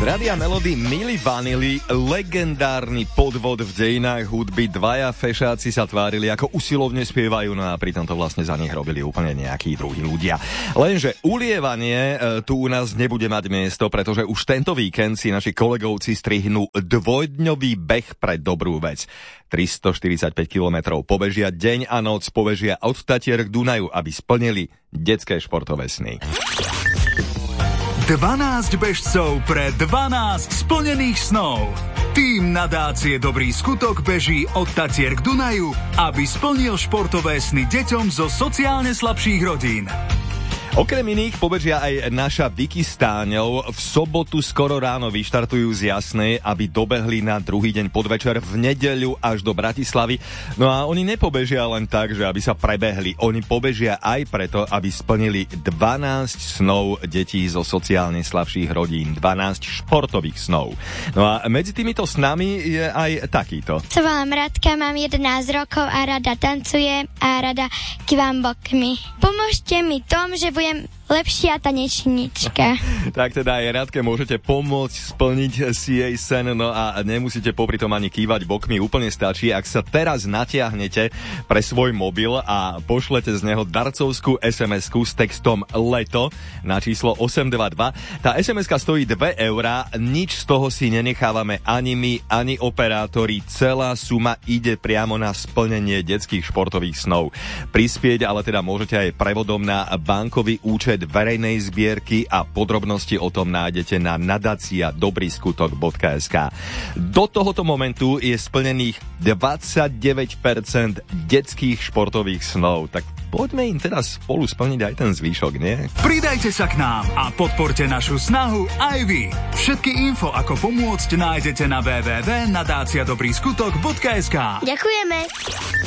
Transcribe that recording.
Rádia Melody Milli Vanilli, legendárny podvod v dejinách hudby. Dvaja fešáci sa tvárili, ako usilovne spievajú, no a pritom to vlastne za nich robili úplne nejakí druhí ľudia. Lenže ulievanie tu u nás nebude mať miesto, pretože už tento víkend si naši kolegovci strihnú dvojdňový beh pre dobrú vec. 345 kilometrov pobežia deň a noc, pobežia od Tatier k Dunaju, aby splnili detské športové sny. 12 bežcov pre 12 splnených snov. Tým nadácie Dobrý skutok beží od Tatier k Dunaju, aby splnil športové sny deťom zo sociálne slabších rodín. Okrem iných pobežia aj naša Vicky Stáňov. V sobotu skoro ráno vyštartujú z Jasnej, aby dobehli na druhý deň podvečer v nedeľu až do Bratislavy. No a oni nepobežia len tak, že aby sa prebehli. Oni pobežia aj preto, aby splnili 12 snov detí zo sociálne slabších rodín. 12 športových snov. No a medzi týmito snami je aj takýto. Sa volám Radka, mám 11 rokov a rada tancujem a rada kývam bokmi. Pomôžte mi tom, že budem lepšia tanečníčka. Tak teda aj Radke môžete pomôcť splniť si jej sen, no a nemusíte popri tom ani kývať bokmi, úplne stačí, ak sa teraz natiahnete pre svoj mobil a pošlete z neho darcovskú SMS-ku s textom LETO na číslo 822. Tá SMS-ka stojí 2 €, nič z toho si nenechávame ani my, ani operátori, celá suma ide priamo na splnenie detských športových snov. Prispieť ale teda môžete aj prevodom na bankový účet verejnej zbierky a podrobnosti o tom nájdete na nadacia.dobryskutok.sk. Do tohoto momentu je splnených 29% detských športových snov. Tak poďme im teraz spolu splniť aj ten zvýšok, nie? Pridajte sa k nám a podporte našu snahu aj vy. Všetky info, ako pomôcť, nájdete na www.nadacia.dobryskutok.sk. Ďakujeme.